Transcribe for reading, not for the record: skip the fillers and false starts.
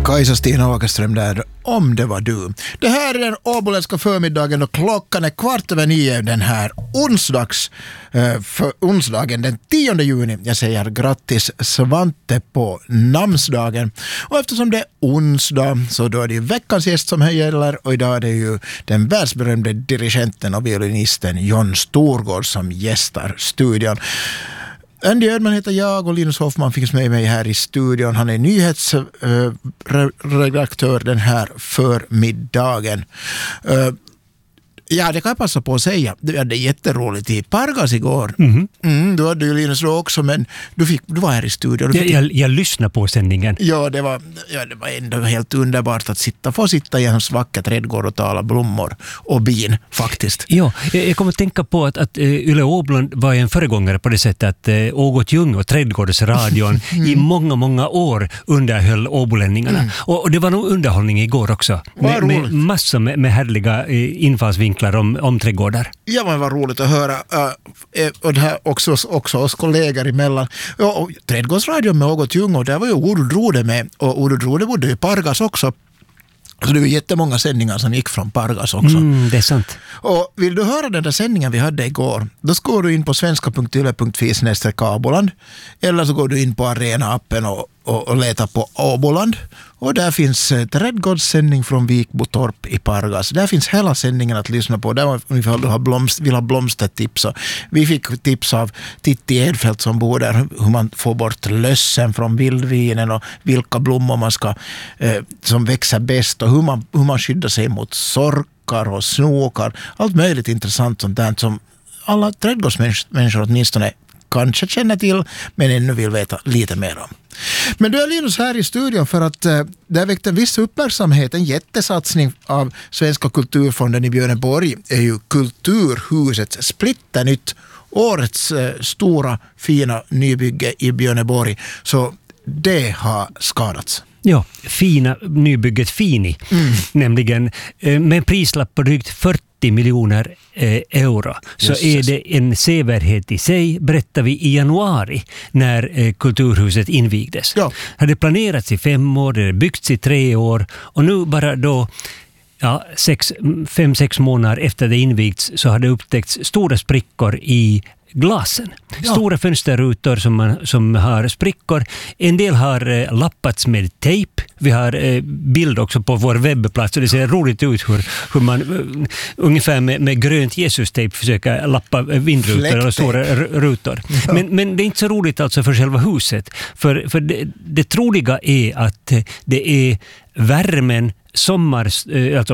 Kajsa-Stina Åkerström där, om det var du. Det här är den åboländska förmiddagen och klockan är 8:15 den här onsdagen den 10 juni. Jag säger grattis Svante på namnsdagen. Och eftersom det är onsdag så då är det ju veckans gäst som här gäller, och idag är det ju den världsberömde dirigenten och violinisten John Storgård som gästar studion. Andy Ödman heter jag och Linus Hoffman finns med mig här i studion. Han är nyhetsredaktör den här förmiddagen. Ja, det kan jag passa på att säga. Det är jätteroligt i Pargas igår. Du hade ju Linus då också, men du var här i studion. Jag lyssnade på sändningen. Ja, det var ändå helt underbart att få sitta i hans vackra trädgård och tala blommor och bin, faktiskt. Ja, jag kommer att tänka på att Yle Åboland var en föregångare på det sättet att Ågot Ljung och Trädgårdsradion i många år underhöll åbolänningarna. Och det var nog underhållning igår också. Med massor med härliga infallsvinklar om trädgårdar. Ja, men vad roligt att höra. Och det här också oss kollegor emellan. Ja, och Trädgårdsradion med Ågot Ljung, och där var ju Odo Drode med. Och Odo Drode bodde i Pargas också. Så det var jättemånga sändningar som gick från Pargas också. Det är sant. Och vill du höra den där sändningen vi hade igår, då går du in på svenska.yle.fi/Åboland, eller så går du in på Arena-appen och letar på Åboland. Och där finns trädgårdssändning från Vikbotorp i Pargas. Där finns hela sändningen att lyssna på. Där vill ha blomstertips. Vi fick tips av Titti Edfeldt som bor där, hur man får bort lössen från vildvinen och vilka blommor man ska som växer bäst och hur man skyddar sig mot sorkar och snokar. Allt möjligt intressant sånt där som alla trädgårdsmänniskor åtminstone kanske känner till, men ännu vill veta lite mer om. Men du är Linus här i studion för att det har väckt en viss uppmärksamhet. En jättesatsning av Svenska kulturfonden i Björneborg är ju Kulturhuset splitternytt, årets stora fina nybygge i Björneborg. Så det har skadats. Ja, fina nybygget Fini, nämligen med en prislapp på drygt 40 miljoner euro. Så är det en sevärdhet i sig, berättar vi i januari när Kulturhuset invigdes. Ja. Hade planerats i 5 år, det byggts i 3 år och nu bara då 5-6 månader efter det invigts så hade upptäckts stora sprickor i glasen. Ja. Stora fönsterrutor som har sprickor. En del har lappats med tejp. Vi har bild också på vår webbplats och det ser roligt ut hur man ungefär med grönt Jesus-tejp försöker lappa vindrutor eller stora rutor. Ja. Men det är inte så roligt alltså för själva huset. För det troliga är att det är värmen